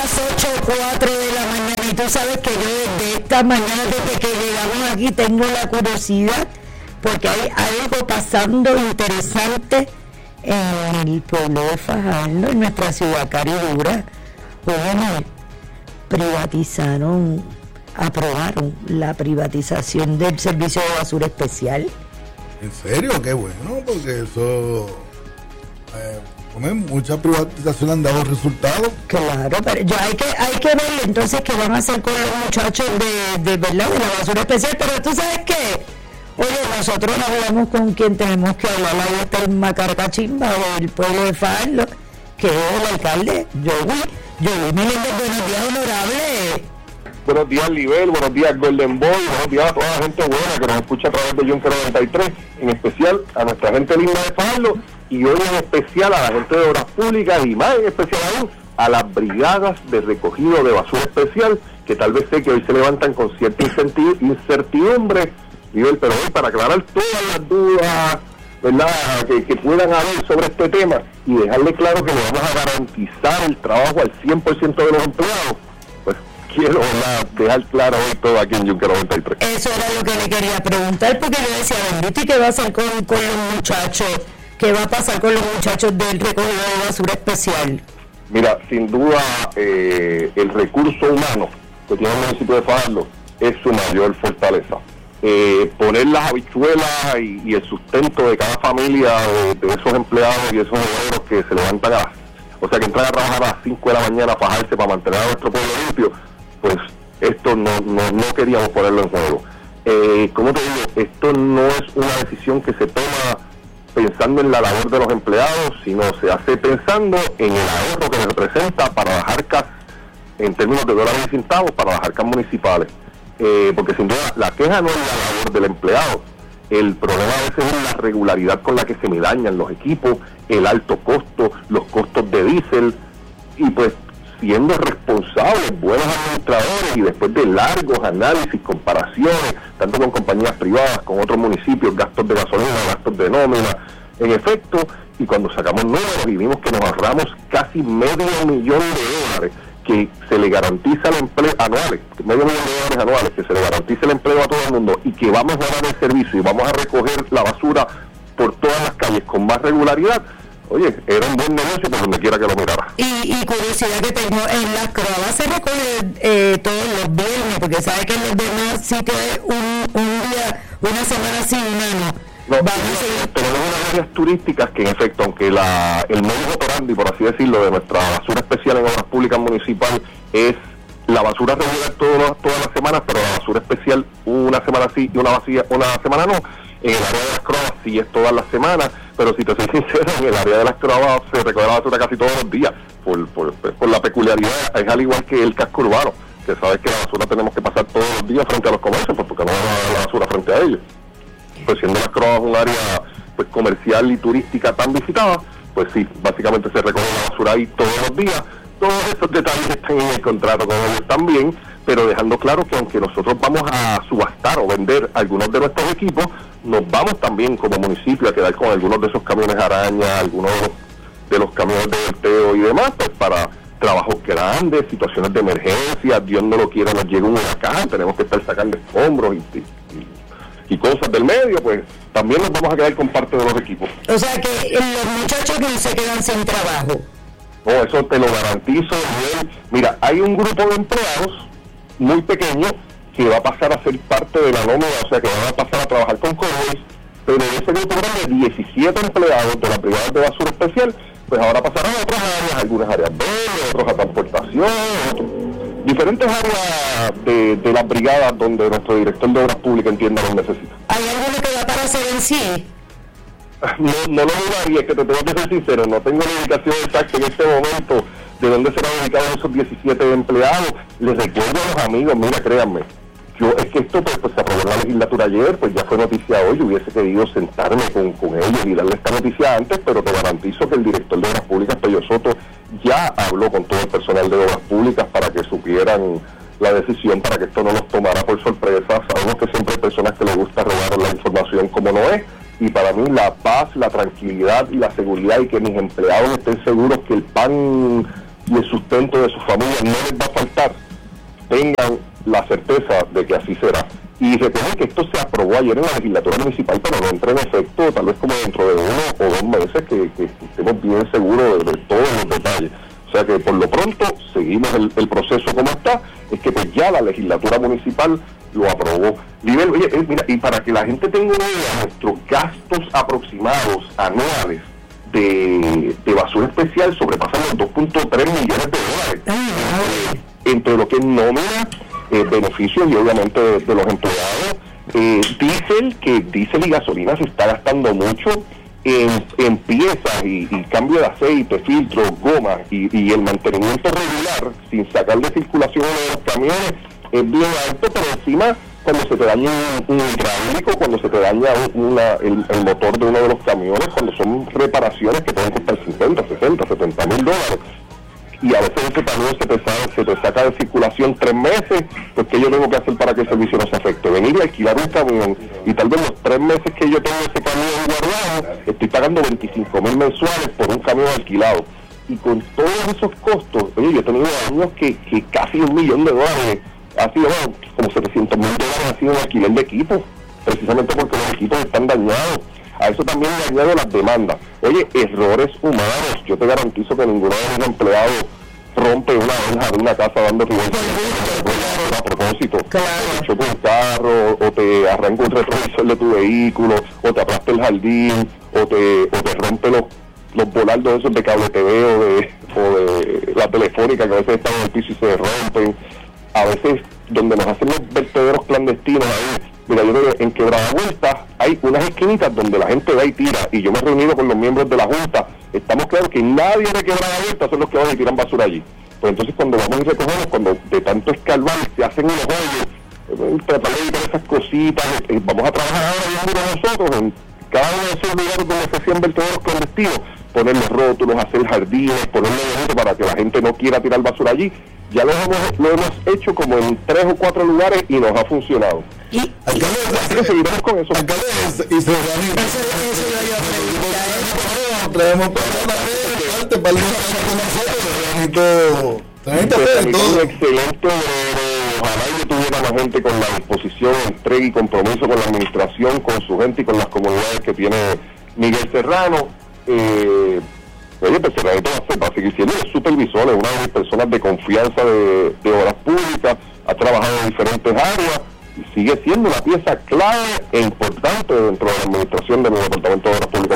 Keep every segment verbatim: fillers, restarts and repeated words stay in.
ocho o cuatro de la mañana y tú sabes que yo desde esta mañana, desde que llegamos aquí, tengo la curiosidad porque hay algo pasando interesante en el pueblo de Fajardo, en nuestra ciudad caridura. Jóvenes, privatizaron, aprobaron la privatización del servicio de basura especial. ¿En serio? Qué bueno, porque eso... Eh, muchas privatizaciones han dado resultados. Claro, pero yo hay que hay que ver entonces qué van a hacer con los muchachos de, de verdad de la basura especial. Pero tú sabes qué, oye, nosotros hablamos con quien tenemos que hablar. Ahí está el Macaracachimba del pueblo de Fajardo, que es el alcalde Joey. Joey Meléndez, buenos días, honorable. Buenos días, Libel, buenos días, Golden Boy, buenos días a toda la gente buena que nos escucha a través de Junker noventa y tres, en especial a nuestra gente linda de Fajardo, y hoy en especial a la gente de Obras Públicas, y más en especial aún a las brigadas de recogido de basura especial, que tal vez sé que hoy se levantan con cierta incertidumbre, Libel, pero hoy para aclarar todas las dudas, ¿verdad?, que, que puedan haber sobre este tema, y dejarle claro que le vamos a garantizar el trabajo al cien por ciento de los empleados, pues quiero ¿verdad? dejar claro hoy todo aquí en Junker noventa y tres. Eso era lo que le quería preguntar, porque yo decía, bendito, ¿y qué va a hacer con, con los muchachos? ¿Qué va a pasar con los muchachos del recogido de basura especial? Mira, sin duda, eh, el recurso humano que tiene el municipio de Fajardo es su mayor fortaleza. Eh, poner las habichuelas y, y el sustento de cada familia de, de esos empleados y esos obreros que se levantan a, o sea, que entran a trabajar a las cinco de la mañana a fajarse para mantener a nuestro pueblo limpio, pues esto no, no, no queríamos ponerlo en juego. Eh, como te digo, esto no es una decisión que se toma pensando en la labor de los empleados, sino se hace pensando en el ahorro que representa para las arcas, en términos de dólares y centavos, para las arcas municipales. Eh, porque sin duda, la queja no es la labor del empleado, el problema a veces es la regularidad con la que se me dañan los equipos, el alto costo, los costos de diésel, y pues siendo responsables, buenos administradores, y después de largos análisis, comparaciones, tanto con compañías privadas, con otros municipios, gastos de gasolina, gastos de nómina, en efecto, y cuando sacamos números y vimos que nos ahorramos casi medio millón de dólares, que se le garantiza el empleo anuales, medio millón de dólares anuales, que se le garantiza el empleo a todo el mundo, y que vamos a dar el servicio y vamos a recoger la basura por todas las calles con más regularidad, oye, era un buen negocio por donde quiera que lo mirara. Y, y curiosidad que tengo, en las Croabas se recoge eh, todos los viernes, porque sabe que en los demás sitios es un, un día, una semana sí, una no. No, tenemos unas áreas turísticas que en efecto, aunque la, el modus operandi, por así decirlo, de nuestra basura especial en Obras Públicas Municipal es la basura regular todos, todas las semanas, pero la basura especial una semana sí y una, vacía, una semana no. En el área de las Croabas sí es todas las semanas, pero si te soy sincero, en el área de las Croabas se recoge la basura casi todos los días, por, por, por la peculiaridad, es al igual que el casco urbano, que sabes que la basura tenemos que pasar todos los días frente a los comercios, pues porque no vamos a dar la basura frente a ellos. Pues siendo las Croabas un área pues comercial y turística tan visitada, pues sí, básicamente se recoge la basura ahí todos los días. Todos esos detalles están en el contrato con ellos también, pero dejando claro que aunque nosotros vamos a subastar o vender algunos de nuestros equipos, nos vamos también como municipio a quedar con algunos de esos camiones araña, algunos de los camiones de verteo y demás, pues para trabajos grandes, situaciones de emergencia, Dios no lo quiera, nos llega un huracán, tenemos que estar sacando escombros y, y, y cosas del medio, pues también nos vamos a quedar con parte de los equipos. O sea que los muchachos no se quedan sin trabajo. No, eso te lo garantizo. Mira, hay un grupo de empleados muy pequeño que va a pasar a ser parte de la nómina, o sea que van a pasar a trabajar con Convoys, pero en ese grupo de diecisiete empleados de la brigada de basura especial, pues ahora pasarán a otras áreas, algunas áreas verdes, otros a transportación, otros, diferentes áreas de, de las brigadas donde nuestro director de Obras Públicas entienda lo necesita. ¿Hay alguno que va para hacer en sí? No, no lo dudaría, es que te tengo que ser sincero, no tengo la indicación exacta en este momento de dónde serán ubicados esos diecisiete empleados. Les recuerdo a los amigos, mira, créanme, yo es que esto pues, pues se aprobó en la legislatura ayer, pues ya fue noticia hoy, yo hubiese querido sentarme con, con ellos y darle esta noticia antes, pero te garantizo que el director de Obras Públicas, Pello Soto, ya habló con todo el personal de Obras Públicas para que supieran la decisión, para que esto no los tomara por sorpresa. Sabemos que siempre hay personas que les gusta robar la información como no es, y para mí la paz, la tranquilidad y la seguridad y que mis empleados estén seguros que el pan y el sustento de sus familias no les va a faltar, tengan la certeza de que así será. Y recuerden que esto se aprobó ayer en la legislatura municipal, pero no entra en efecto tal vez como dentro de uno o dos meses, que, que estemos bien seguros de, de todos los detalles. O sea que por lo pronto seguimos el, el proceso como está, es que pues ya la legislatura municipal lo aprobó. Nivel, oye, eh, mira, y para que la gente tenga una idea, nuestros gastos aproximados anuales de, de basura especial sobrepasan los dos punto tres millones de dólares. Eh, entre lo que es nómina, eh, beneficios y obviamente de, de los empleados. Eh, diésel, que diésel y gasolina se está gastando mucho en, en piezas y, y cambio de aceite, filtros, gomas y, y el mantenimiento regular sin sacar de circulación uno de los camiones es bien alto, pero encima cuando se te daña un, un hidráulico, cuando se te daña una, el, el motor de uno de los camiones, cuando son reparaciones que pueden costar cincuenta, sesenta, setenta mil dólares, y a veces ese camión se te, saca, se te saca de circulación tres meses, pues ¿qué yo tengo que hacer para que el servicio no se afecte? Venir y alquilar un camión, y tal vez los tres meses que yo tengo ese camión guardado, estoy pagando veinticinco mil mensuales por un camión alquilado. Y con todos esos costos, oye, yo he tenido años que, que casi un millón de dólares, ha sido bueno, como setecientos mil dólares ha sido un alquiler de equipos, precisamente porque los equipos están dañados. A eso también le añado las demandas. Oye, errores humanos. Yo te garantizo que ninguno de los empleados rompe una hoja de una casa dando riesgo a propósito. Claro. Te choca un carro, o te arranca un retrovisor de tu vehículo, o te aplasta el jardín, o te, o te rompe los, los volardos esos de cable T V o de, o de la telefónica, que a veces están en el piso y se rompen. A veces, donde nos hacen los vertederos clandestinos ahí, mira, yo creo que en Quebrada Vuelta hay unas esquinitas donde la gente va y tira, y yo me he reunido con los miembros de la Junta, estamos claros que nadie de Quebrada Vuelta son los que van y tiran basura allí. Pues entonces cuando vamos y recogemos, cuando de tanto escarbar se hacen unos hoyos, eh, tratar de evitar esas cositas, eh, vamos a trabajar ahora mismo nosotros en cada uno de esos lugares donde se hacían vertederos clandestinos, poner los rótulos, hacer jardines, ponerle gente para que la gente no quiera tirar basura allí. Ya lo hemos, lo hemos hecho como en tres o cuatro lugares y nos ha funcionado. Y así que seguiremos con eso. Alcalde, y se organiza. Eso es lo yo traemos para un excelente. Ojalá yo tuviera la gente con la disposición, entrega y compromiso con la administración, con su gente y con las comunidades que tiene Miguel Serrano. Eh, Oye, pues Serranito va a seguir siendo el supervisor, es una de las personas de confianza de, de obras públicas, ha trabajado en diferentes áreas y sigue siendo una pieza clave e importante dentro de la administración del Departamento de Obras Públicas.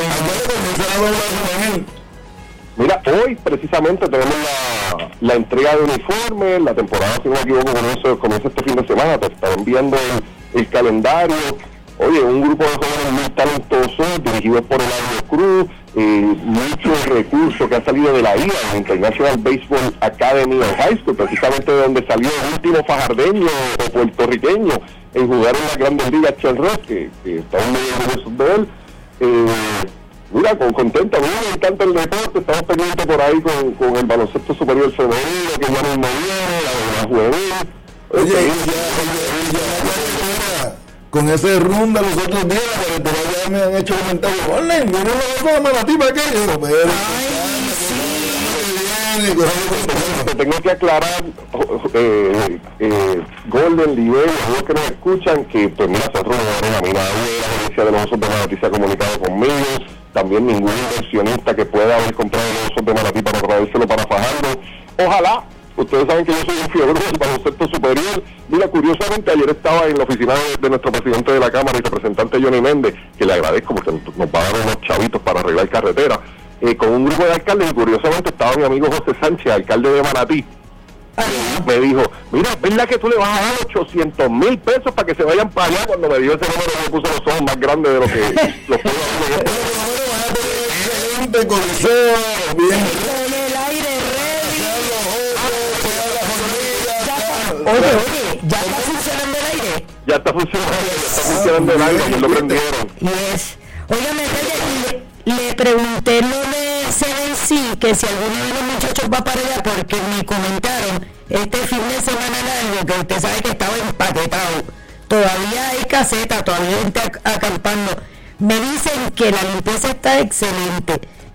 Mira, hoy precisamente tenemos la, la entrega de uniformes, la temporada, si no me equivoco, comienza, comienza este fin de semana, te están enviando el, el calendario. Oye, un grupo de jóvenes muy talentosos, dirigidos por Eladio Cruz, eh, muchos recursos que han salido de la I A, la International Baseball Academy of High School, precisamente de donde salió el último fajardeño o puertorriqueño en jugar en la Grandes Ligas Chelrock, que, que estamos muy orgullosos de él. Eh, mira, con contenta, a mí me encanta el deporte, estamos pendientes por ahí con, con el baloncesto superior femenino, que ya nos viene, la, la juvenil. Oye, Oye ya, ya, ya, ya, con ese rum de los otros días, pero ya me han hecho comentarios, hola, yo no lo hago a la tipa aquello, pero... Ay, sí. Te tengo que aclarar, eh, eh, Golden, Libel, los que nos escuchan, que pues mira, nosotros no a mí nadie de la agencia de los osos de Manatí se ha comunicado conmigo, también ningún inversionista que pueda haber comprado los osos de Manatí para traérselo para Fajardo. Ojalá. Ustedes saben que yo soy un fiebre del baloncesto superior. Mira, curiosamente, ayer estaba en la oficina de, de nuestro presidente de la Cámara y representante Johnny Méndez, que le agradezco porque nos va a dar unos chavitos para arreglar carretera, eh, con un grupo de alcaldes, y curiosamente estaba mi amigo José Sánchez, alcalde de Manatí. Me dijo, mira, ¿es verdad que tú le vas a dar ochocientos mil pesos para que se vayan para allá? Cuando me dio ese número me puso los ojos más grandes de lo que los puedo hacer. Oye, oye, ¿ya está funcionando el aire? Ya está funcionando, ya está funcionando el aire, que lo prendieron. Yes. Óigame, le, le pregunté lo de C D C, que si alguno de los muchachos va para allá, porque me comentaron este fin de semana largo, que usted sabe que estaba empaquetado. Todavía hay caseta, todavía hay gente acampando. Me dicen que la limpieza está excelente,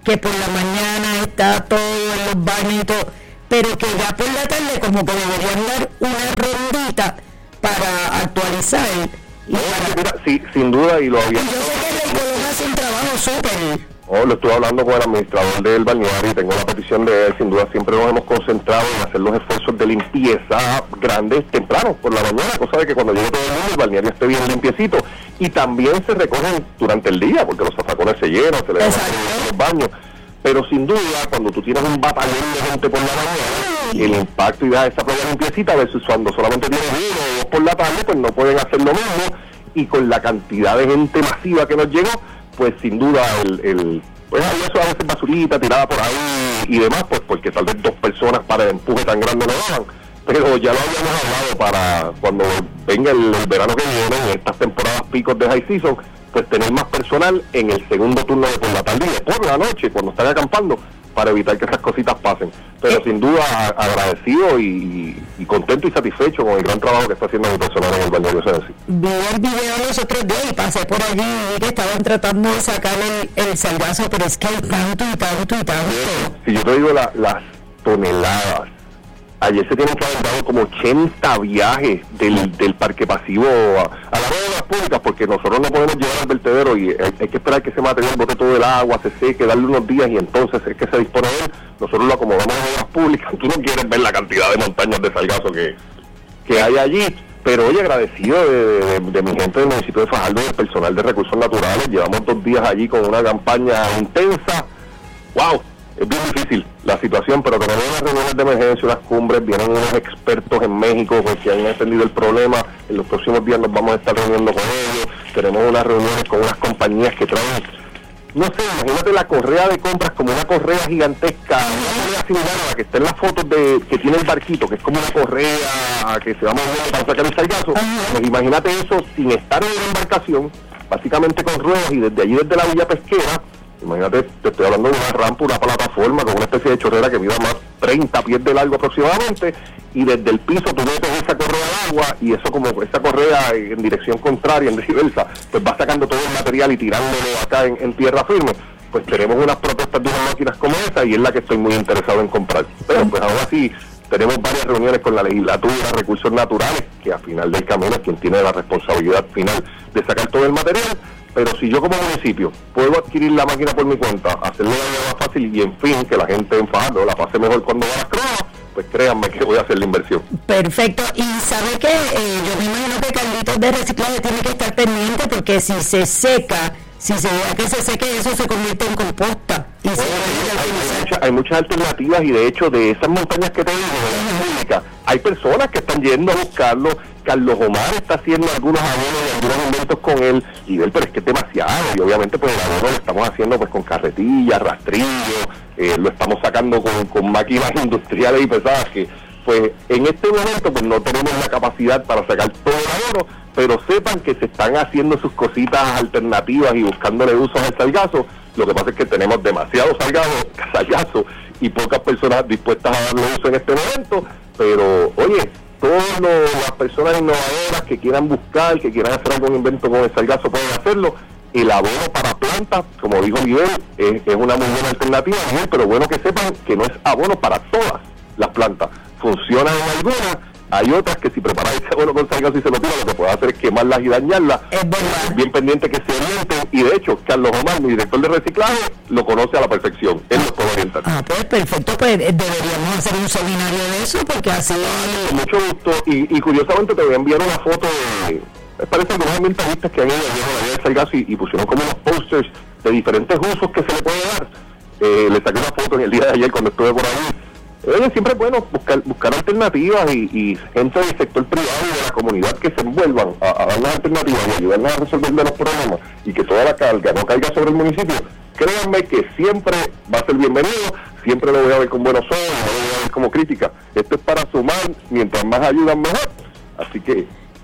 que por la mañana está todo en los baños y todo, pero que ya por la tarde como que deberían dar una rondita para actualizar. Y no, para... mira, sí, sin duda, y lo había... Y yo sé que el Colón hace un trabajo súper... Oh, lo estuve hablando con el administrador del balneario y tengo la petición de él. Sin duda siempre nos hemos concentrado en hacer los esfuerzos de limpieza grandes temprano por la mañana, cosa de que cuando llegue todo el mundo el balneario esté bien limpiecito, y también se recogen durante el día porque los zafacones se llenan, se le van los baños, pero sin duda cuando tú tienes un batallón de gente por la mañana, el impacto y da esa playa limpiecita versus cuando solamente tienes uno o dos por la tarde, pues no pueden hacer lo mismo, y con la cantidad de gente masiva que nos llegó, pues sin duda el, el pues hay eso a veces basurita tirada por ahí y demás, pues porque tal vez dos personas para el empuje tan grande no daban, pero ya lo habíamos hablado para cuando venga el, el verano que viene, en estas temporadas picos de high season, pues tener más personal en el segundo turno de por la tarde y por la noche cuando están acampando, para evitar que esas cositas pasen. Pero eh. sin duda agradecido y, y contento y satisfecho con el gran trabajo que está haciendo mi personal en el balneario Ceneci. Vi el video los otros días y pasé por allí y vi que estaban tratando de sacar el, el sargazo, pero es que hay tanto y tanto y tanto. Si yo te digo la, las toneladas, ayer se tienen que haber dado como ochenta viajes del, del parque pasivo a, a la red de las públicas, porque nosotros no podemos llevar al vertedero y hay, hay que esperar que ese material bote todo el agua, se seque, darle unos días y entonces es que se dispone de él. Nosotros lo acomodamos en las públicas. Tú no quieres ver la cantidad de montañas de sargazo que, que hay allí, pero oye, agradecido de, de, de, de mi gente del municipio de Fajardo, del personal de recursos naturales. Llevamos dos días allí con una campaña intensa. ¡Wow! Es bien difícil la situación, pero tenemos unas reuniones de emergencia, unas cumbres, vienen unos expertos en México que han entendido el problema. En los próximos días nos vamos a estar reuniendo con ellos. Tenemos unas reuniones con unas compañías que traen, no sé, imagínate la correa de compras como una correa gigantesca, una correa similar a la que está en las fotos de que tiene el barquito, que es como una correa que se va moviendo para sacar el sargazo. Pues imagínate eso sin estar en una embarcación, básicamente con ruedas, y desde allí, desde la villa pesquera, imagínate, te estoy hablando de una rampa, una plataforma con una especie de chorrera que mida más treinta pies de largo aproximadamente, y desde el piso tú metes esa correa de agua y eso, como esa correa en dirección contraria, en reversa, pues va sacando todo el material y tirándolo acá en, en tierra firme. Pues tenemos unas propuestas de unas máquinas como esa y es la que estoy muy interesado en comprar. Pero pues ahora sí, tenemos varias reuniones con la legislatura, recursos naturales, que al final del camino es quien tiene la responsabilidad final de sacar todo el material. Pero si yo como municipio puedo adquirir la máquina por mi cuenta, hacerlo de manera más fácil y en fin, que la gente en Fajardo la pase mejor cuando va a las pruebas, pues créanme que voy a hacer la inversión. Perfecto. Y sabe que eh, yo me imagino que Carlitos de reciclaje tiene que estar pendiente, porque si se seca, si se deja que se seque, eso se convierte en composta. Y bueno, se hay, hay, mucha, hay muchas alternativas, y de hecho de esas montañas que tenemos en la pública, hay personas que están yendo a buscarlo. Carlos Omar está haciendo algunos abonos y algunos inventos con él, y él, pero es que es demasiado, y obviamente pues el abono lo estamos haciendo pues con carretillas, rastrillos, eh, lo estamos sacando con, con máquinas industriales y pesadas que pues en este momento pues no tenemos la capacidad para sacar todo el abono, pero sepan que se están haciendo sus cositas alternativas y buscándole usos al sargazo. Lo que pasa es que tenemos demasiado sargazo, sargazo y pocas personas dispuestas a darle uso en este momento, pero oye, todas las personas innovadoras que quieran buscar, que quieran hacer algún invento con el sargazo pueden hacerlo. El abono para plantas, como dijo Miguel, es, es una muy buena alternativa, Miguel, pero bueno que sepan que no es abono para todas las plantas. Funcionan en algunas, hay otras que si preparas ese abono con sargazo y se lo tiran, lo que puede hacer es quemarlas y dañarlas. Es verdad. Bien pendiente que se orienten, y de hecho, Carlos Omar, mi director de reciclaje, lo conoce a la perfección. Él nos puede orientar. Ah, pues perfecto, pues deberíamos hacer un seminario de eso, porque así... Con mucho gusto, y, y curiosamente te voy a enviar una foto de... Me parece algunos ambientalistas que han ido a la del sargazo y, y pusieron como unos posters de diferentes usos que se le puede dar. Eh, le saqué una foto en el día de ayer cuando estuve por ahí. Oye, siempre es bueno buscar, buscar alternativas y, y gente del sector privado y de la comunidad que se envuelvan a, a dar las alternativas y ayudarnos a resolver los problemas, y que toda la carga no caiga sobre el municipio. Créanme que siempre va a ser bienvenido, siempre lo voy a ver con buenos ojos, no lo voy a ver como crítica. Esto es para sumar, mientras más ayudan mejor. Así que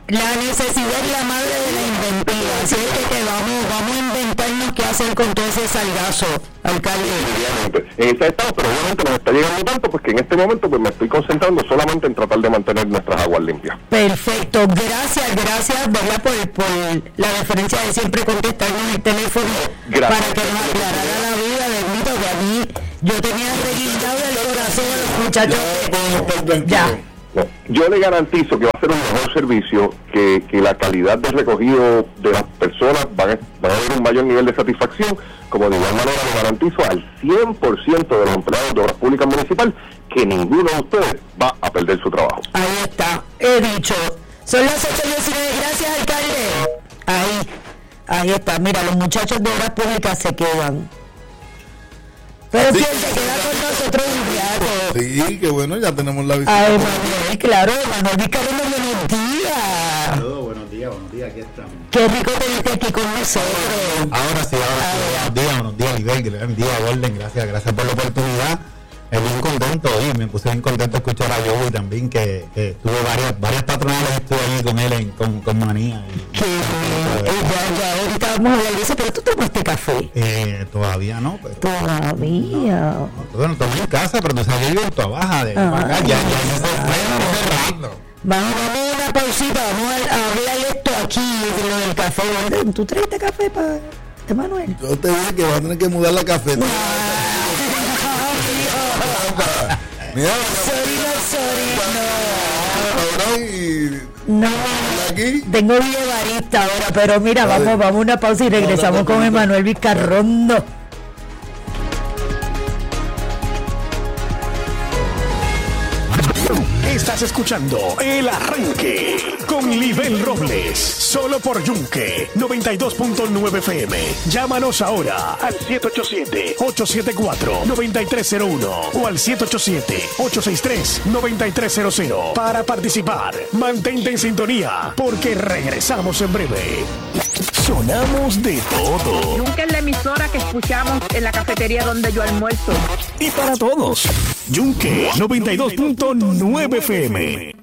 La necesidad es la madre de la inventiva, así es que, que vamos, vamos a inventarnos qué hacer con todo ese salgazo, alcalde. En ese estado, pero obviamente nos está llegando tanto, pues que en este momento pues me estoy concentrando solamente en tratar de mantener nuestras aguas limpias. Perfecto, gracias, gracias, ¿verdad? Por, por la deferencia de siempre contestarnos el teléfono. Gracias. Para que nos aclarara la vida, bendito, que a mí yo tenía reguindado el corazón de los muchachos. Ya. ya. Yo le garantizo que va a ser un mejor servicio, que, que la calidad de recogido de las personas van a, van a haber un mayor nivel de satisfacción, como de igual manera le garantizo al cien por ciento de los empleados de Obras Públicas Municipal que ninguno de ustedes va a perder su trabajo. Ahí está, he dicho. Son las ocho y diecinueve, gracias alcalde. Ahí, ahí está, mira, los muchachos de Obras Públicas se quedan. Pero sí, ¿quién se queda con nosotros un rato? Sí, que bueno, ya tenemos la visita. Ay, Manuel, claro, Manuel Vizcarrondo, buenos días. Saludos, buenos días, buenos días, aquí estamos. Qué rico tenerte aquí con nosotros. Ahora sí, ahora sí, buenos días, buenos días, Libel, buenos días, Golden, gracias, gracias por la oportunidad. Es bien contento hoy, me puse bien contento de escuchar a Joey también, que, que tuve varias, varias patronales, estuve ahí con él en, con, con Manía. Y, Qué bien, ya, ya, ahorita vamos a hablar de eso, pero tú tomaste café. Eh, todavía no. Pero, todavía. No, no, bueno, tomé en casa, pero no sabía yo en tu baja de ah, acá, ya, ya, ya, ya, Vamos a una pausita, vamos a, a hablar esto aquí, de lo del café. ¿Tú traiste café para Manuel? Yo te dije que vas a tener que mudar la cafetera. Mira, sorry, no, sorry, no. No, aquí tengo video barista ahora, pero mira, vamos, vamos a una pausa y regresamos con Emanuel Vizcarrondo. Estás escuchando El Arranque con Libel Robles, solo por Yunque noventa y dos punto nueve F M. Llámanos ahora al siete ocho siete, ocho siete cuatro, nueve tres cero uno o al siete ocho siete, ocho seis tres, nueve tres cero cero para participar. Mantente en sintonía porque regresamos en breve. Sonamos de todo. Nunca es la emisora que escuchamos en la cafetería donde yo almuerzo. Y para todos, Yunque noventa y dos punto nueve F M.